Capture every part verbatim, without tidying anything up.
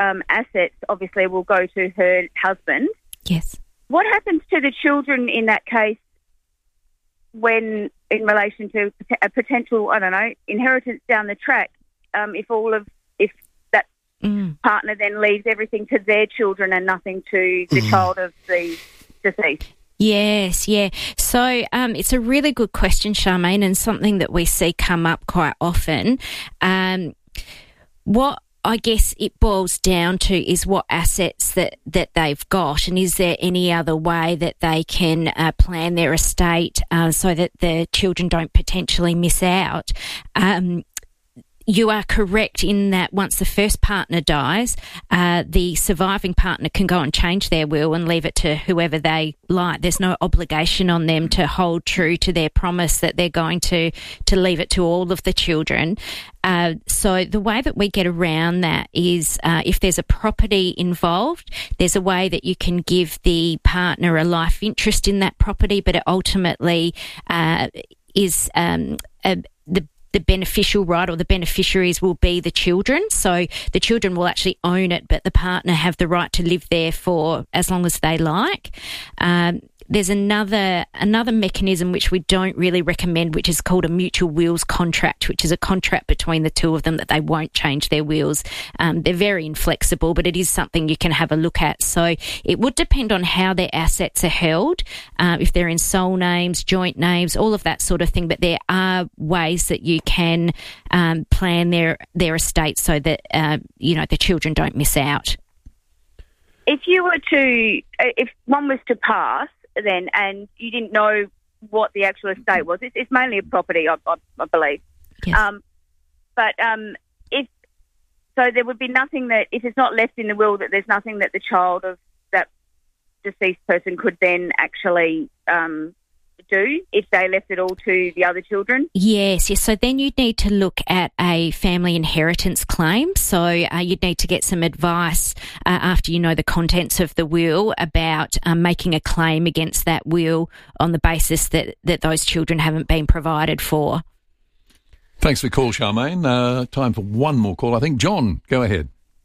um, assets obviously will go to her husband. Yes. What happens to the children in that case when, in relation to a potential, I don't know, inheritance down the track, um, if all of, if that mm. partner then leaves everything to their children and nothing to the mm. child of the deceased? Yes, yeah. So um, it's a really good question, Charmaine, and something that we see come up quite often. Um, what I guess it boils down to is what assets that, that they've got, and is there any other way that they can uh, plan their estate uh, so that the children don't potentially miss out. Um, You are correct in that once the first partner dies, uh, the surviving partner can go and change their will and leave it to whoever they like. There's no obligation on them to hold true to their promise that they're going to, to leave it to all of the children. Uh, so the way that we get around that is uh, if there's a property involved, there's a way that you can give the partner a life interest in that property, but it ultimately uh, is um, a, the the beneficial right or the beneficiaries will be the children. So the children will actually own it, but the partner have the right to live there for as long as they like. Um, there's another another mechanism which we don't really recommend, which is called a mutual wills contract, which is a contract between the two of them that they won't change their wills. Um, they're very inflexible, but it is something you can have a look at. So it would depend on how their assets are held, uh, if they're in sole names, joint names, all of that sort of thing. But there are ways that you can um, plan their their estate so that uh, you know the children don't miss out. If you were to, if one was to pass, then, and you didn't know what the actual estate was. It's, it's mainly a property, I, I, I believe. Yes. Um, but um, if so, there would be nothing that, if it's not left in the will, that there's nothing that the child of that deceased person could then actually um, do if they left it all to the other children? Yes, yes. So then you'd need to look at a family inheritance claim. So uh, you'd need to get some advice uh, after you know the contents of the will about um, making a claim against that will on the basis that, that those children haven't been provided for. Thanks for the call, Charmaine. Uh, time for one more call. I think, John, go ahead.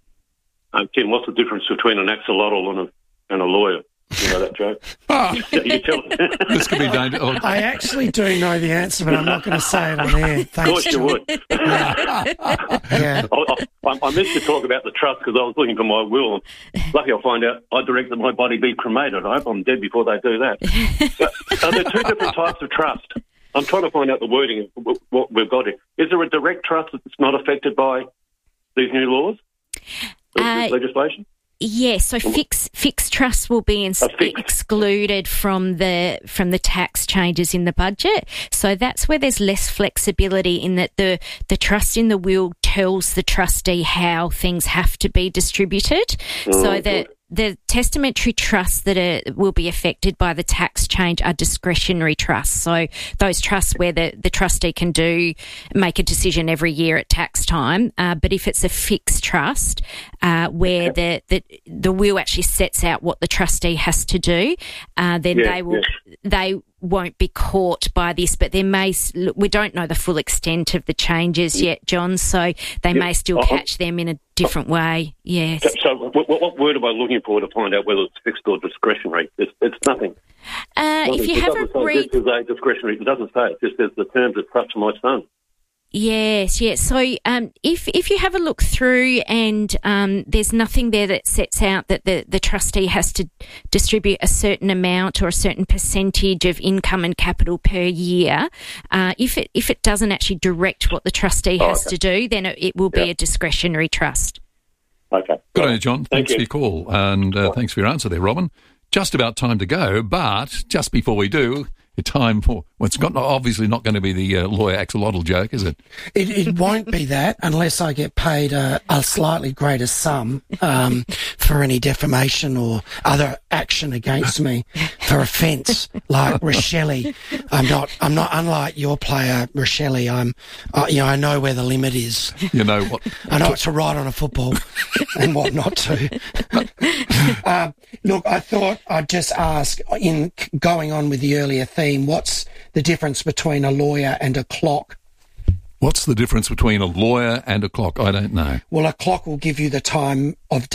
Um, Tim, what's the difference between an axolotl and a, and a lawyer? You know that joke? Ah. You tell This could be dangerous. I actually do know the answer, but I'm not going to say it on air. Thanks, of course you John. would. Yeah. yeah. I, I, I missed to talk about the trust because I was looking for my will. Lucky I'll find out I direct that my body be cremated. I hope I'm dead before they do that. But, are there two different types of trust? I'm trying to find out the wording of what we've got here. Is there a direct trust that's not affected by these new laws? Uh, legislation? Yes, so fixed fixed trusts will be ins- excluded from the from the tax changes in the budget. So that's where there's less flexibility in that the the trust in the will tells the trustee how things have to be distributed. Oh, so that the testamentary trusts that are, will be affected by the tax change are discretionary trusts. So those trusts where the, the trustee can do make a decision every year at tax time. Uh, but if it's a fixed trust uh, where the, the the will actually sets out what the trustee has to do, uh, then yeah, they will yeah. they won't be caught by this. But there may we don't know the full extent of the changes yet, John. So they yeah. may still catch them in a different way. Yes. So, so what, what word am I looking for to find out whether it's fixed or discretionary? It's, it's nothing. Uh, nothing. If you it have a read, this is a discretionary. It doesn't say. It just says the terms of trust for my son. Yes, yes. So um, if if you have a look through and um, there's nothing there that sets out that the, the trustee has to distribute a certain amount or a certain percentage of income and capital per year, uh, if it if it doesn't actually direct what the trustee Oh, has okay. to do, then it, it will be Yeah. a discretionary trust. Okay. Good on you, John. Thank Thanks you. for your call, and uh, thanks for your answer there, Robin. Just about time to go, but just before we do, it's time for, well, it's got, obviously not going to be the uh, lawyer axolotl joke, is it? It, it won't be that unless I get paid a, a slightly greater sum um, for any defamation or other action against me for offence, like Rochelle. I'm not. I'm not unlike your player, Rochelle. I'm. Uh, you know, I know where the limit is. You know what? I know what to write on a football and what not to. uh, look, I thought I'd just ask, in going on with the earlier theme, what's the difference between a lawyer and a clock? What's the difference between a lawyer and a clock? I don't know. Well, a clock will give you the time of